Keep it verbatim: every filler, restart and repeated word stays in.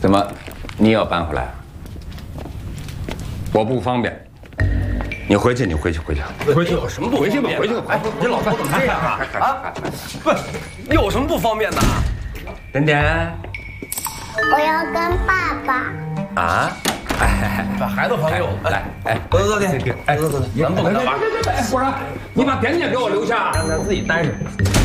怎么，你也要搬回来？我不方便。你回去，你回去，回去， 回去有什么不回去吧，回去吧。 哎，你老头怎么这样啊？啊，不是，有什么不方便的？ 点点， 我要跟爸爸。 啊？ 把孩子还给我， 来，哎， 走走走，哎，走走走，咱不跟他玩。 不是，你把点点给我留下， 让他自己待着。